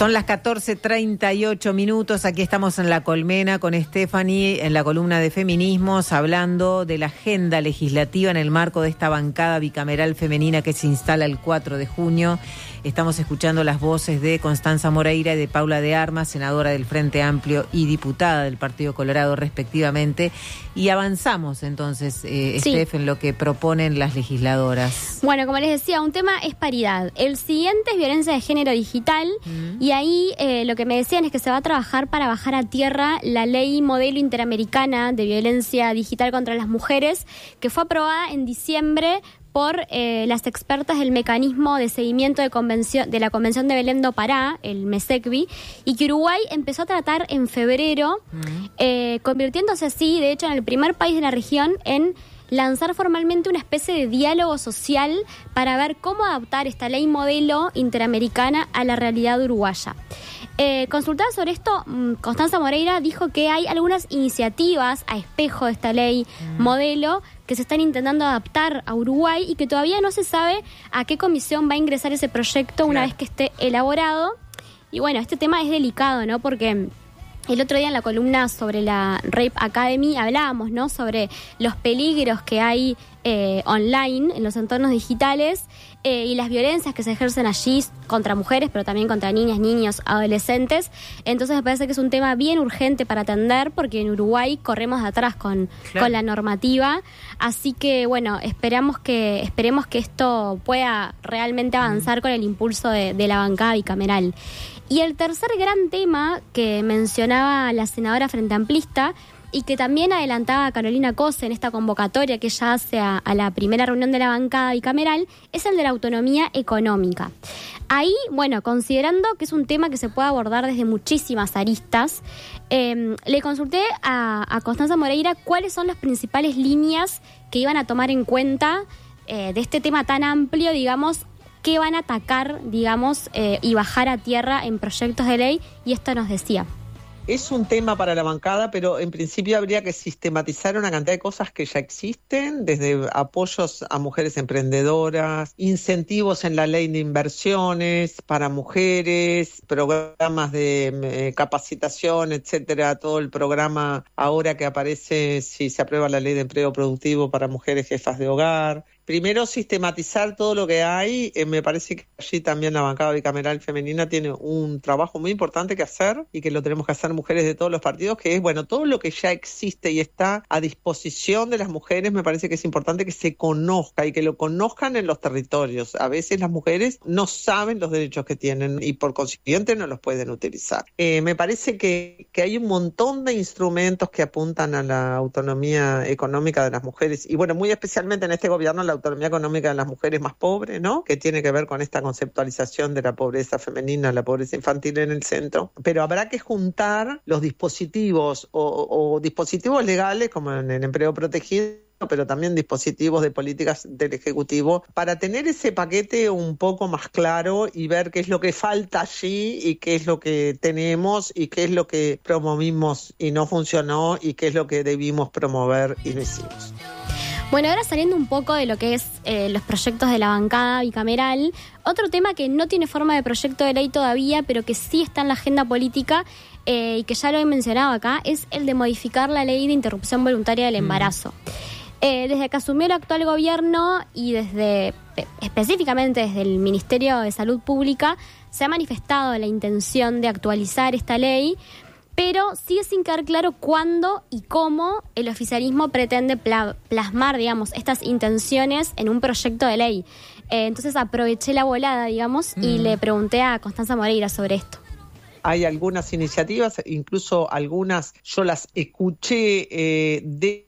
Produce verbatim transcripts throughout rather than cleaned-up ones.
Son las catorce treinta y ocho minutos, aquí estamos en La Colmena con Stephanie en la columna de Feminismos, hablando de la agenda legislativa en el marco de esta bancada bicameral femenina que se instala el cuatro de junio. Estamos escuchando las voces de Constanza Moreira y de Paula de Armas, senadora del Frente Amplio y diputada del Partido Colorado respectivamente, y avanzamos entonces, eh, sí. Steph, en lo que proponen las legisladoras. Bueno, como les decía, un tema es paridad. El siguiente es violencia de género digital, mm. y ahí eh, lo que me decían es que se va a trabajar para bajar a tierra la ley modelo interamericana de violencia digital contra las mujeres, que fue aprobada en diciembre por eh, las expertas del mecanismo de seguimiento de convención de la Convención de Belém do Pará, el MESECBI, y que Uruguay empezó a tratar en febrero, uh-huh. eh, convirtiéndose así, de hecho, en el primer país de la región en lanzar formalmente una especie de diálogo social para ver cómo adaptar esta ley modelo interamericana a la realidad uruguaya. Eh, consultada sobre esto, Constanza Moreira dijo que hay algunas iniciativas a espejo de esta ley mm. modelo que se están intentando adaptar a Uruguay y que todavía no se sabe a qué comisión va a ingresar ese proyecto una claro. vez que esté elaborado. Y bueno, este tema es delicado, ¿no? Porque el otro día en la columna sobre la Rape Academy hablábamos, ¿no?, sobre los peligros que hay eh, online, en los entornos digitales, eh, y las violencias que se ejercen allí contra mujeres, pero también contra niñas, niños, adolescentes. Entonces me parece que es un tema bien urgente para atender, porque en Uruguay corremos de atrás con, claro. con la normativa. Así que, bueno, esperamos que, esperemos que esto pueda realmente avanzar mm. con el impulso de, de la bancada bicameral. Y el tercer gran tema que mencionaba la senadora frente amplista y que también adelantaba Carolina Cose en esta convocatoria que ella hace a, a la primera reunión de la bancada bicameral, es el de la autonomía económica. Ahí, bueno, considerando que es un tema que se puede abordar desde muchísimas aristas, eh, le consulté a, a Constanza Moreira cuáles son las principales líneas que iban a tomar en cuenta eh, de este tema tan amplio, digamos, que van a atacar, digamos, eh, y bajar a tierra en proyectos de ley, y esto nos decía. Es un tema para la bancada, pero en principio habría que sistematizar una cantidad de cosas que ya existen, desde apoyos a mujeres emprendedoras, incentivos en la ley de inversiones para mujeres, programas de eh, capacitación, etcétera, todo el programa ahora que aparece si se aprueba la ley de empleo productivo para mujeres jefas de hogar. Primero, sistematizar todo lo que hay. Eh, me parece que allí también la bancada bicameral femenina tiene un trabajo muy importante que hacer y que lo tenemos que hacer mujeres de todos los partidos, que es, bueno, todo lo que ya existe y está a disposición de las mujeres. Me parece que es importante que se conozca y que lo conozcan en los territorios. A veces las mujeres no saben los derechos que tienen y por consiguiente no los pueden utilizar. Eh, me parece que, que hay un montón de instrumentos que apuntan a la autonomía económica de las mujeres y, bueno, muy especialmente en este gobierno, la autonomía económica de las mujeres más pobres, ¿no?, que tiene que ver con esta conceptualización de la pobreza femenina, la pobreza infantil en el centro. Pero habrá que juntar los dispositivos o, o dispositivos legales, como en el empleo protegido, pero también dispositivos de políticas del Ejecutivo, para tener ese paquete un poco más claro y ver qué es lo que falta allí y qué es lo que tenemos y qué es lo que promovimos y no funcionó y qué es lo que debimos promover y no hicimos. Bueno, ahora saliendo un poco de lo que es eh, los proyectos de la bancada bicameral, otro tema que no tiene forma de proyecto de ley todavía, pero que sí está en la agenda política eh, y que ya lo he mencionado acá, es el de modificar la ley de interrupción voluntaria del embarazo. Mm. Eh, desde que asumió el actual gobierno y desde específicamente desde el Ministerio de Salud Pública se ha manifestado la intención de actualizar esta ley, pero sigue sin quedar claro cuándo y cómo el oficialismo pretende pla- plasmar, digamos, estas intenciones en un proyecto de ley. Eh, entonces aproveché la volada, digamos, mm. y le pregunté a Constanza Moreira sobre esto. Hay algunas iniciativas, incluso algunas yo las escuché eh, de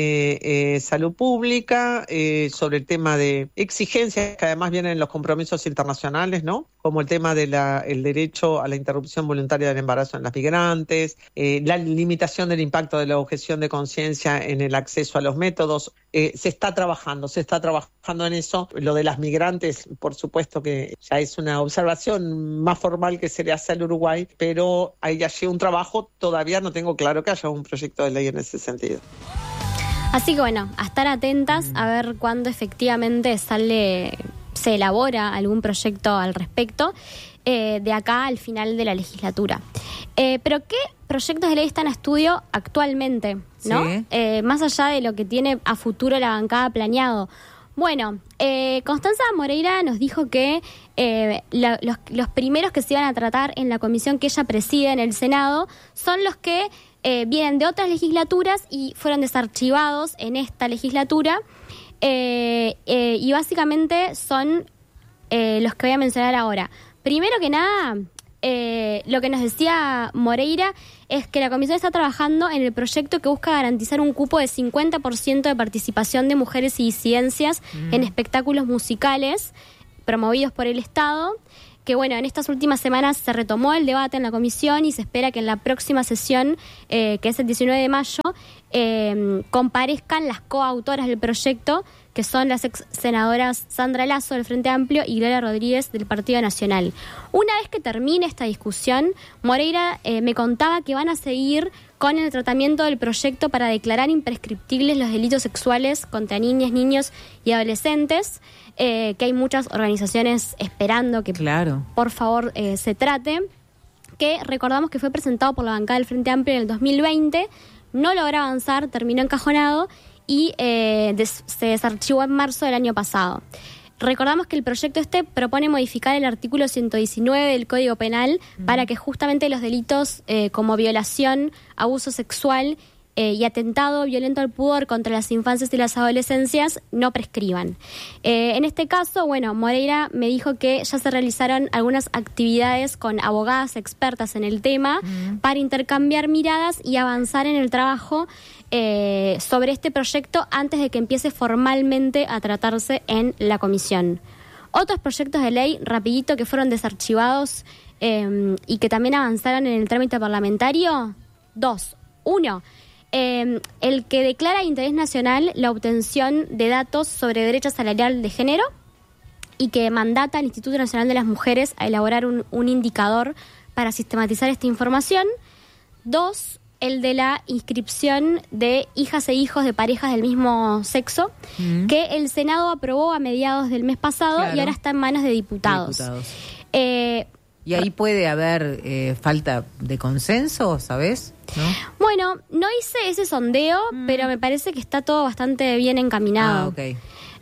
de eh, salud pública, eh, sobre el tema de exigencias que además vienen en los compromisos internacionales, ¿no? Como el tema del el derecho a la interrupción voluntaria del embarazo en las migrantes, eh, la limitación del impacto de la objeción de conciencia en el acceso a los métodos. Eh, se está trabajando, se está trabajando en eso. Lo de las migrantes, por supuesto que ya es una observación más formal que se le hace al Uruguay, pero hay allí un trabajo, todavía no tengo claro que haya un proyecto de ley en ese sentido. Así que bueno, a estar atentas a ver cuándo efectivamente sale se elabora algún proyecto al respecto eh, de acá al final de la legislatura. Eh, pero ¿qué proyectos de ley están a estudio actualmente, ¿no? Sí. Eh, más allá de lo que tiene a futuro la bancada planeado. Bueno, eh, Constanza Moreira nos dijo que eh, la, los, los primeros que se iban a tratar en la comisión que ella preside en el Senado son los que eh, vienen de otras legislaturas y fueron desarchivados en esta legislatura eh, eh, y básicamente son eh, los que voy a mencionar ahora. Primero que nada, eh, lo que nos decía Moreira es que la comisión está trabajando en el proyecto que busca garantizar un cupo de cincuenta por ciento de participación de mujeres y disidencias mm. en espectáculos musicales promovidos por el Estado, que bueno, en estas últimas semanas se retomó el debate en la comisión y se espera que en la próxima sesión, eh, que es el diecinueve de mayo, eh, comparezcan las coautoras del proyecto, que son las ex senadoras Sandra Lazo del Frente Amplio y Gloria Rodríguez del Partido Nacional. Una vez que termine esta discusión, Moreira eh, me contaba que van a seguir con el tratamiento del proyecto para declarar imprescriptibles los delitos sexuales contra niñas, niños y adolescentes, eh, que hay muchas organizaciones esperando que claro. por favor eh, se trate, que recordamos que fue presentado por la bancada del Frente Amplio en el dos mil veinte, no logró avanzar, terminó encajonado y eh, des- se desarchivó en marzo del año pasado. Recordamos que el proyecto este propone modificar el artículo ciento diecinueve del Código Penal uh-huh. para que justamente los delitos eh, como violación, abuso sexual eh, y atentado violento al pudor contra las infancias y las adolescencias no prescriban. Eh, en este caso, bueno, Moreira me dijo que ya se realizaron algunas actividades con abogadas expertas en el tema uh-huh. para intercambiar miradas y avanzar en el trabajo Eh, sobre este proyecto antes de que empiece formalmente a tratarse en la comisión. Otros proyectos de ley, rapidito, que fueron desarchivados eh, y que también avanzaron en el trámite parlamentario, dos. Uno, eh, el que declara de interés nacional la obtención de datos sobre brecha salarial de género y que mandata al Instituto Nacional de las Mujeres a elaborar un, un indicador para sistematizar esta información. Dos, el de la inscripción de hijas e hijos de parejas del mismo sexo, mm. que el Senado aprobó a mediados del mes pasado claro. y ahora está en manos de diputados. diputados. Eh, y ahí puede haber eh, falta de consenso, ¿sabes? ¿No? Bueno, no hice ese sondeo, mm. pero me parece que está todo bastante bien encaminado. Ah, okay.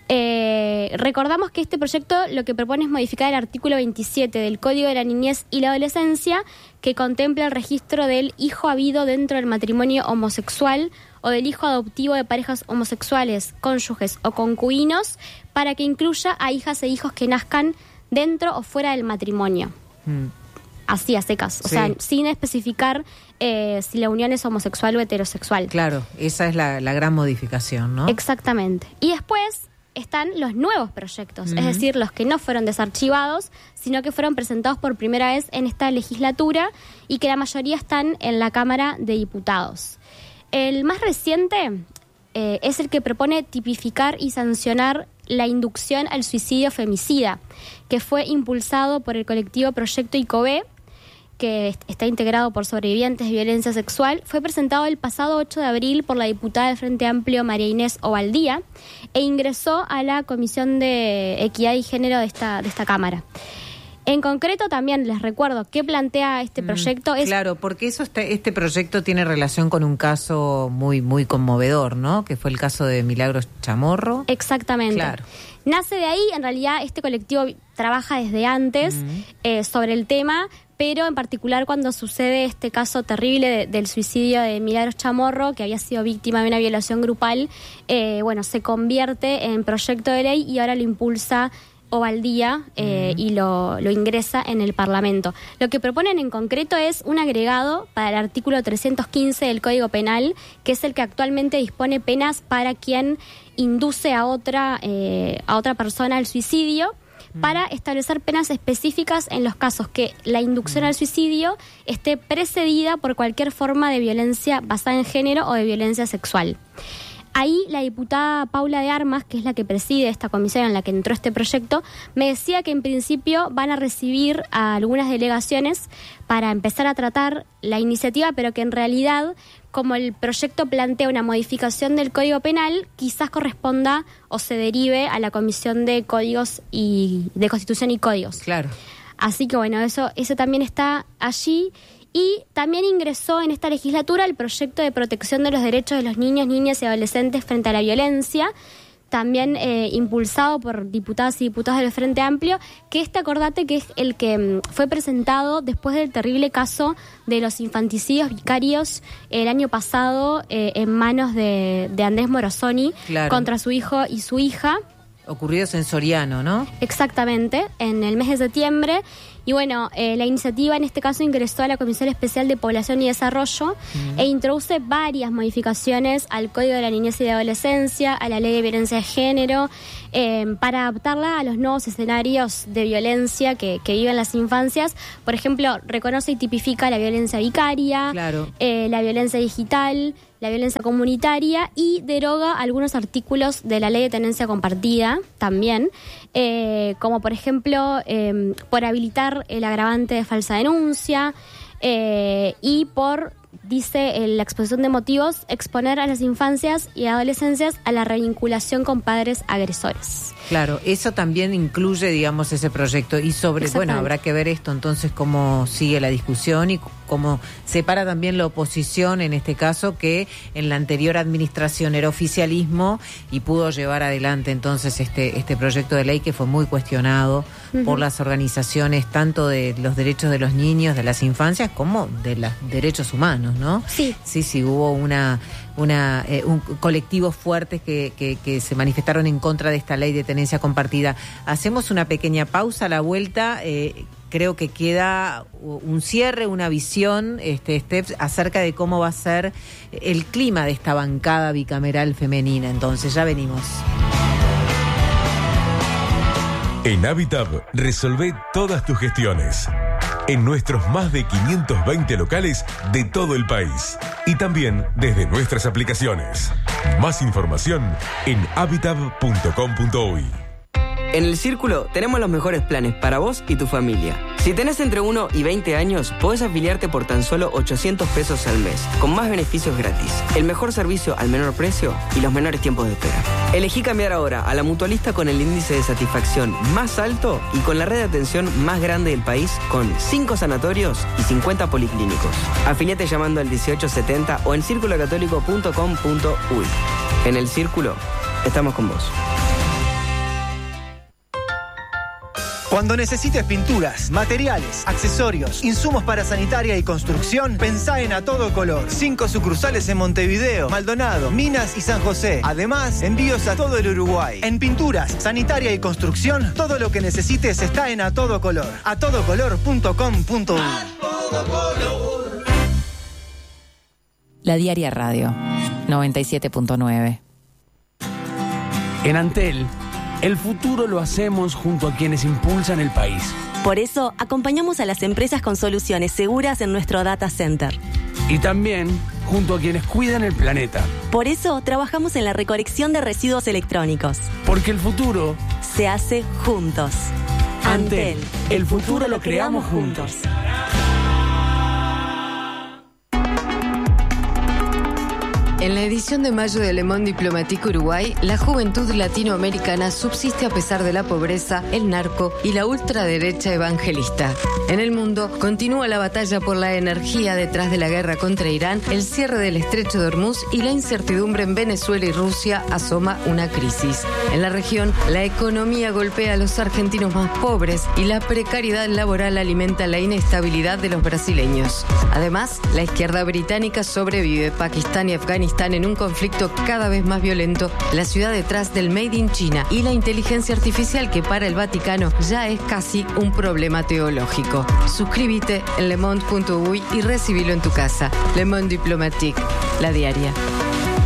Eh, recordamos que este proyecto lo que propone es modificar el artículo veintisiete del Código de la Niñez y la Adolescencia, que contempla el registro del hijo habido dentro del matrimonio homosexual o del hijo adoptivo de parejas homosexuales, cónyuges o concubinos, para que incluya a hijas e hijos que nazcan dentro o fuera del matrimonio. Mm. Así a secas, o sí. sea, sin especificar eh, si la unión es homosexual o heterosexual. Claro, esa es la, la gran modificación, ¿no? Exactamente. Y después están los nuevos proyectos, uh-huh. es decir, los que no fueron desarchivados, sino que fueron presentados por primera vez en esta legislatura y que la mayoría están en la Cámara de Diputados. El más reciente eh, es el que propone tipificar y sancionar la inducción al suicidio femicida, que fue impulsado por el colectivo Proyecto ICOBE, que está integrado por sobrevivientes de violencia sexual. Fue presentado el pasado ocho de abril por la diputada del Frente Amplio María Inés Ovaldía e ingresó a la Comisión de Equidad y Género de esta, de esta Cámara. En concreto, también les recuerdo que plantea este proyecto. Mm, es claro, porque eso este, este proyecto tiene relación con un caso muy, muy conmovedor, ¿no? Que fue el caso de Milagros Chamorro. Exactamente. Claro. Nace de ahí, en realidad este colectivo trabaja desde antes mm. eh, sobre el tema, pero en particular cuando sucede este caso terrible de, del suicidio de Milagros Chamorro, que había sido víctima de una violación grupal, eh, bueno, se convierte en proyecto de ley y ahora lo impulsa Ovaldía eh, mm. y lo, lo ingresa en el Parlamento. Lo que proponen en concreto es un agregado para el artículo trescientos quince del Código Penal, que es el que actualmente dispone penas para quien induce a otra, eh, a otra persona al suicidio, mm. para establecer penas específicas en los casos que la inducción mm. al suicidio esté precedida por cualquier forma de violencia basada en género o de violencia sexual. Ahí la diputada Paula de Armas, que es la que preside esta comisión en la que entró este proyecto, me decía que en principio van a recibir a algunas delegaciones para empezar a tratar la iniciativa, pero que en realidad, como el proyecto plantea una modificación del Código Penal, quizás corresponda o se derive a la Comisión de Códigos y de Constitución y Códigos. Claro. Así que bueno, eso, eso también está allí. Y también ingresó en esta legislatura el proyecto de protección de los derechos de los niños, niñas y adolescentes frente a la violencia, también eh, impulsado por diputadas y diputados del Frente Amplio, que este, acordate que es el que mm, fue presentado después del terrible caso de los infanticidios vicarios el año pasado eh, en manos de, de Andrés Morosoni, claro, contra su hijo y su hija. Ocurridos en Soriano, ¿no? Exactamente, en el mes de septiembre. Y bueno, eh, la iniciativa en este caso ingresó a la Comisión Especial de Población y Desarrollo uh-huh. e introduce varias modificaciones al Código de la Niñez y de Adolescencia, a la Ley de Violencia de Género, eh, para adaptarla a los nuevos escenarios de violencia que, que viven las infancias. Por ejemplo, reconoce y tipifica la violencia vicaria, claro. eh, la violencia digital, la violencia comunitaria y deroga algunos artículos de la Ley de Tenencia Compartida también, eh, como por ejemplo eh, por habilitar el agravante de falsa denuncia eh, y por, dice en la exposición de motivos, exponer a las infancias y adolescencias a la revinculación con padres agresores. Claro, eso también incluye, digamos, ese proyecto. Y sobre, bueno, habrá que ver esto entonces cómo sigue la discusión y cómo separa también la oposición, en este caso, que en la anterior administración era oficialismo y pudo llevar adelante entonces este, este proyecto de ley que fue muy cuestionado uh-huh. por las organizaciones tanto de los derechos de los niños, de las infancias, como de los derechos humanos, ¿no? Sí. Sí, sí, hubo una... una eh, un colectivos fuertes que, que, que se manifestaron en contra de esta ley de tenencia compartida. Hacemos una pequeña pausa a la vuelta. Eh, creo que queda un cierre, una visión, este, Steph, acerca de cómo va a ser el clima de esta bancada bicameral femenina. Entonces, ya venimos. En Habitat resolvé todas tus gestiones. En nuestros más de quinientos veinte locales de todo el país. Y también desde nuestras aplicaciones. Más información en habitat punto com punto uy. En El Círculo tenemos los mejores planes para vos y tu familia. Si tenés entre uno y veinte años, podés afiliarte por tan solo ochocientos pesos al mes, con más beneficios gratis, el mejor servicio al menor precio y los menores tiempos de espera. Elegí cambiar ahora a la mutualista con el índice de satisfacción más alto y con la red de atención más grande del país, con cinco sanatorios y cincuenta policlínicos. Afiliate llamando al dieciocho setenta o en círculo católico punto com punto uy. En El Círculo, estamos con vos. Cuando necesites pinturas, materiales, accesorios, insumos para sanitaria y construcción, pensá en A Todo Color. Cinco sucursales en Montevideo, Maldonado, Minas y San José. Además, envíos a todo el Uruguay. En pinturas, sanitaria y construcción, todo lo que necesites está en A Todo Color. a todo color punto com punto uy. La Diaria Radio, noventa y siete punto nueve. En Antel, el futuro lo hacemos junto a quienes impulsan el país. Por eso, acompañamos a las empresas con soluciones seguras en nuestro data center. Y también junto a quienes cuidan el planeta. Por eso, trabajamos en la recolección de residuos electrónicos. Porque el futuro se hace juntos. Antel, el futuro lo creamos juntos. En la edición de mayo de Le Monde Diplomatique Uruguay, la juventud latinoamericana subsiste a pesar de la pobreza, el narco y la ultraderecha evangelista. En el mundo, continúa la batalla por la energía detrás de la guerra contra Irán, el cierre del estrecho de Hormuz y la incertidumbre en Venezuela y Rusia asoma una crisis. En la región, la economía golpea a los argentinos más pobres y la precariedad laboral alimenta la inestabilidad de los brasileños. Además, la izquierda británica sobrevive. Pakistán y Afganistán en un conflicto cada vez más violento, la ciudad detrás del Made in China y la inteligencia artificial que para el Vaticano ya es casi un problema teológico. Suscríbete en le monde punto uy y recibilo en tu casa. Le Monde Diplomatique, la diaria.